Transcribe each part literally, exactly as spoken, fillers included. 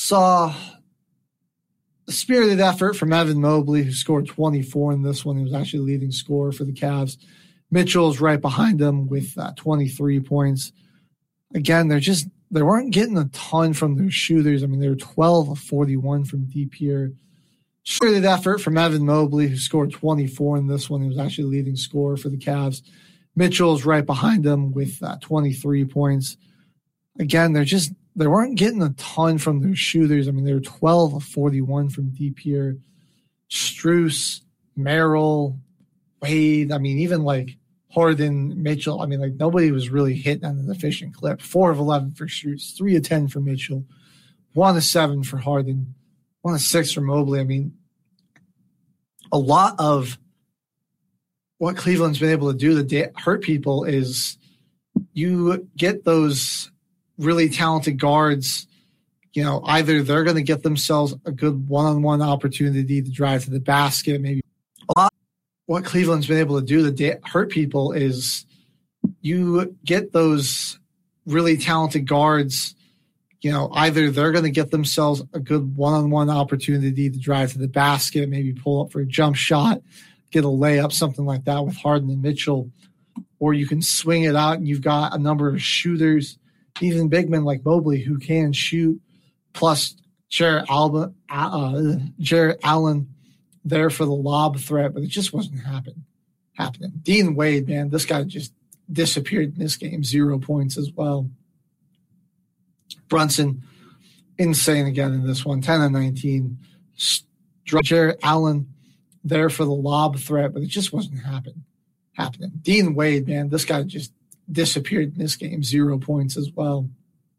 Saw a spirited effort from Evan Mobley, who scored twenty-four in this one. He was actually leading scorer for the Cavs. Mitchell's right behind him with uh, twenty-three points. Again, they're just they weren't getting a ton from their shooters. I mean, they were twelve of forty-one from deep here. Spirited effort from Evan Mobley, who scored twenty-four in this one. He was actually leading scorer for the Cavs. Mitchell's right behind him with uh, twenty-three points. Again, they're just they weren't getting a ton from their shooters. I mean, they were twelve of forty-one from deep here. Strus, Merrill, Wade, I mean, even like Harden, Mitchell, I mean, like nobody was really hitting on an efficient clip. Four of eleven for Strus, three of ten for Mitchell, one of seven for Harden, one of six for Mobley. I mean, a lot of what Cleveland's been able to do to hurt people is you get those really talented guards, you know, either they're going to get themselves a good one-on-one opportunity to drive to the basket. Maybe a lot what Cleveland's been able to do to hurt people is you get those really talented guards, you know, either they're going to get themselves a good one-on-one opportunity to drive to the basket, maybe pull up for a jump shot, get a layup, something like that with Harden and Mitchell, or you can swing it out and you've got a number of shooters, even big men like Mobley who can shoot, plus Jarrett Alba, uh, Jarrett Allen there for the lob threat, but it just wasn't happen, happening. Dean Wade, man, this guy just disappeared in this game, zero points as well. Brunson, insane again in this one, ten and nineteen. Jarrett Allen there for the lob threat, but it just wasn't happen, happening. Dean Wade, man, this guy just disappeared in this game, zero points as well.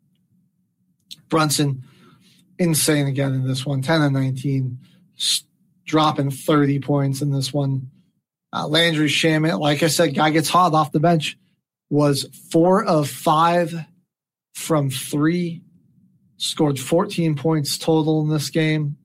Brunson, insane again in this one, ten and nineteen, dropping thirty points in this one. Uh, Landry Shamet, like I said, guy gets hot off the bench, was four of five from three, scored fourteen points total in this game.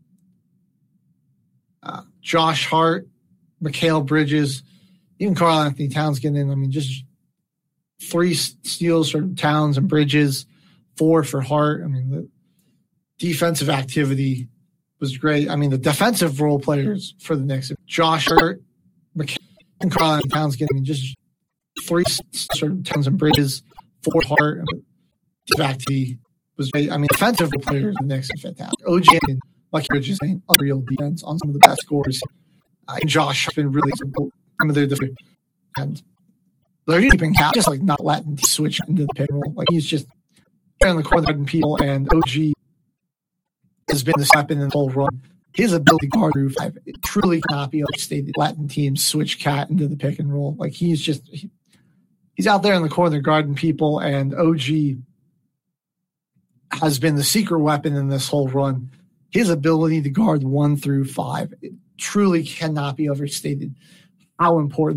Uh, Josh Hart, Mikal Bridges, even Karl Anthony Towns getting in. I mean, just three steals for Towns and Bridges, four for Hart. I mean, the defensive activity was great. I mean, the defensive role players for the Knicks, Josh Hart, Mikal, and Karl Anthony Towns getting, I mean, just three sort of Towns and Bridges, four Hart. I mean, defensive activity was great. I mean, defensive role players for the Knicks are fantastic. O G and Lucky Bridges ain't unreal defense on some of the best scores. Uh, and Josh has been really some of their defense. And they're keeping Cal just like not letting him switch into the pick and roll. Like he's just in the corner and people, and O G has been the weapon in the whole run. His ability to guard through five it truly cannot be overstated. Letting teams switch cat into the pick and roll. Like he's just he, he's out there in the corner guarding people, and O G has been the secret weapon in this whole run. His ability to guard one through five it truly cannot be overstated. How important